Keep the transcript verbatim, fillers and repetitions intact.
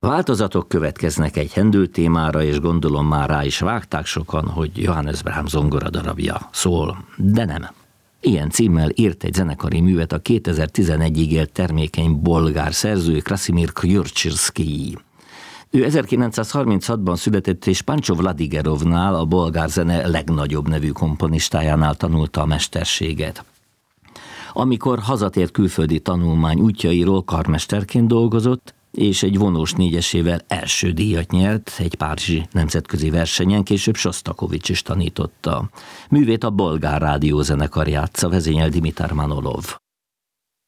Változatok következnek egy Händel témára, és gondolom már rá is vágták sokan, hogy Johannes Brahms zongoradarabja szól, de nem. Ilyen címmel írt egy zenekari művet a kétezer-tizenegyig élt termékeny bolgár szerző Krasimir Krjurcsirszkij. Ő ezerkilencszázharminchatban született, és Pancsó Vladigerovnál, a bolgár zene legnagyobb nevű komponistájánál tanulta a mesterséget. Amikor hazatért külföldi tanulmány útjairól, karmesterként dolgozott, és egy vonós négyesével első díjat nyert egy párizsi nemzetközi versenyen, később Sosztakovics is tanította. Művét a Bolgár Rádiózenekar játsza, vezényel Dimitar Manolov.